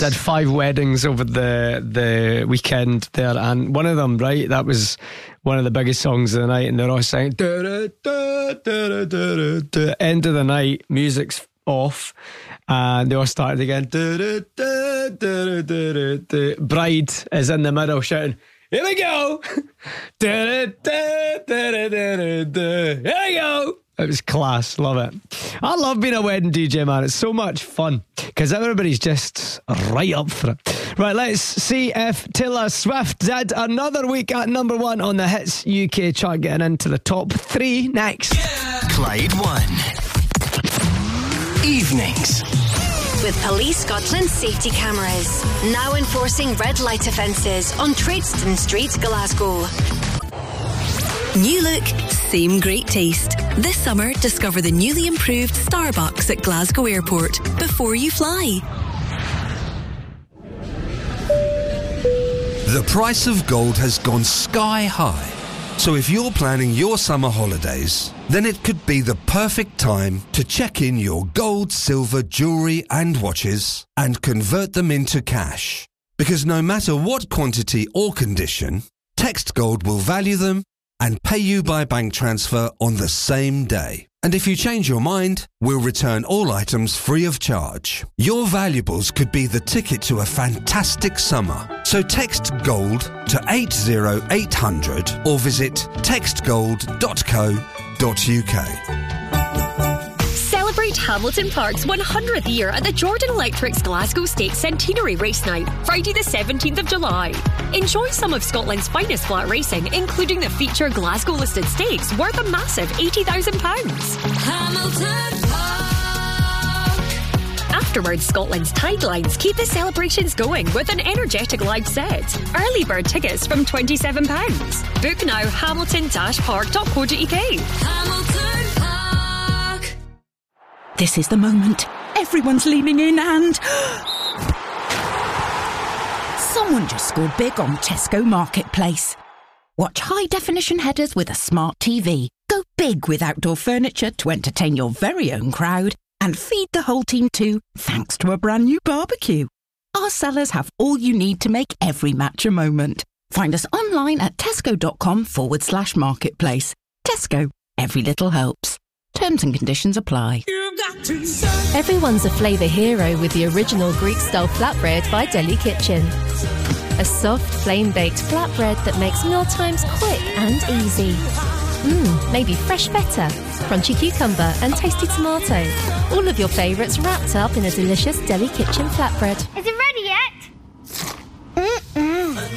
did 5 weddings over the weekend there, and one of them, right, that was one of the biggest songs of the night, and they're all saying end of the night, music's off, and they all started again. Bride is in the middle shouting, "Here we go!" Here we go! It was class, love it. I love being a wedding DJ, man. It's so much fun because everybody's just right up for it. Right, let's see if Taylor Swift did another week at number 1 on the Hits UK chart, getting into the top 3 next. Clyde One Evenings. With Police Scotland safety cameras now enforcing red light offences on Tradeston Street, Glasgow. New look, same great taste. This summer, discover the newly improved Starbucks at Glasgow Airport before you fly. The price of gold has gone sky high. So if you're planning your summer holidays, then it could be the perfect time to check in your gold, silver, jewellery and watches and convert them into cash. Because no matter what quantity or condition, Text Gold will value them and pay you by bank transfer on the same day. And if you change your mind, we'll return all items free of charge. Your valuables could be the ticket to a fantastic summer. So text GOLD to 80800 or visit textgold.co.uk. Celebrate Hamilton Park's 100th year at the Jordan Electric's Glasgow State Centenary Race Night, Friday the 17th of July. Enjoy some of Scotland's finest flat racing, including the feature Glasgow-listed stakes worth a massive £80,000. Hamilton Park. Afterwards, Scotland's Tidelines keep the celebrations going with an energetic live set. Early bird tickets from £27. Book now, hamilton-park.co.uk. Hamilton Park. This is the moment. Everyone's leaning in and... someone just scored big on Tesco Marketplace. Watch high-definition headers with a smart TV. Go big with outdoor furniture to entertain your very own crowd. And feed the whole team too, thanks to a brand new barbecue. Our sellers have all you need to make every match a moment. Find us online at tesco.com/marketplace. Tesco, every little helps. Terms and conditions apply. Everyone's a flavour hero with the original Greek-style flatbread by Deli Kitchen. A soft, flame-baked flatbread that makes mealtimes quick and easy. Maybe fresh feta, crunchy cucumber and tasty tomato. All of your favourites wrapped up in a delicious Deli Kitchen flatbread. Is it ready yet?